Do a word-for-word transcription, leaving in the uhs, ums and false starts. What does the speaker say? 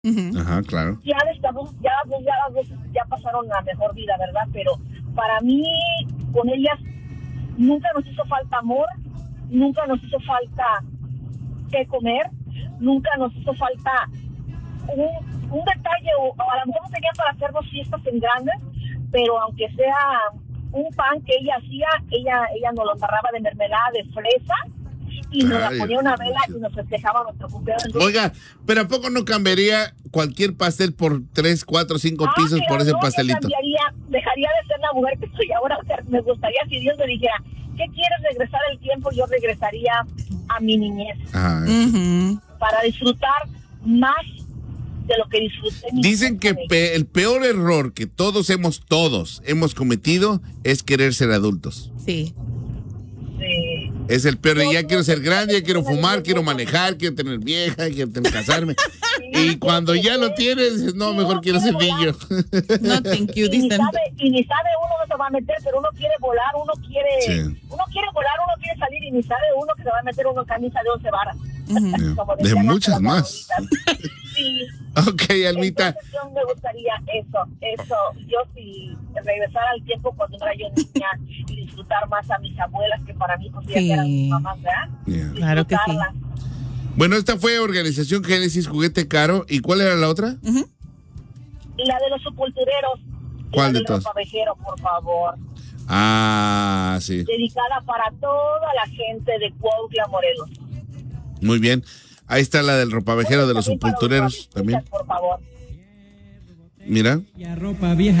Uh-huh. Ajá, claro. Ya estamos, ya, ya, ya pasaron la mejor vida, ¿verdad? Pero para mí, con ellas, nunca nos hizo falta amor, nunca nos hizo falta qué comer, nunca nos hizo falta un, un detalle, o, o a lo mejor no tenían para hacernos fiestas en grandes, pero aunque sea un pan que ella hacía, ella ella nos lo embarraba de mermelada de fresa y nos la ponía una vela y nos festejaba nuestro cumpleaños. Oiga, pero ¿a poco no cambiaría cualquier pastel por tres, cuatro, cinco ah, pisos por ese no, pastelito? Cambiaría, dejaría de ser la mujer que soy ahora. O sea, me gustaría, si Dios me dijera, ¿qué quieres regresar el tiempo? Yo regresaría a mi niñez. Ajá. Uh-huh. Para disfrutar más de lo que disfruté. Dicen que pe- el peor error que todos hemos, todos hemos cometido es querer ser adultos. Sí. Sí. Es el peor. Ya quiero ser grande, ya quiero fumar, quiero manejar, quiero tener vieja, quiero tener, casarme. Y cuando ya lo tienes, dices, no, mejor quiero ser niño. No, thank you, y, ni dicen. sabe, y ni sabe uno dónde se va a meter, pero uno quiere volar, uno quiere, Sí. uno quiere volar, uno quiere salir y ni sabe uno que se va a meter uno en camisa de once varas. Uh-huh. Como De decían muchas las más. abuelitas. Sí. Ok, Almita. Entonces yo me gustaría eso, eso. Yo si regresar al tiempo cuando era yo niña y disfrutar más a mis abuelas, que para mí pues ya Sí. eran mis mamás, ¿verdad? Yeah. Claro que sí. Disfrutarlas. Bueno, esta fue Organización Génesis Juguete Caro. ¿Y cuál era la otra? Uh-huh. Y la de los sepultureros. ¿Cuál la de del todas? ropavejero, por favor. Ah, sí. Dedicada para toda la gente de Cuautla, Morelos. Muy bien. Ahí está la del ropavejero de los También para sepultureros los también. por favor. Mira. Y a ropa vieja.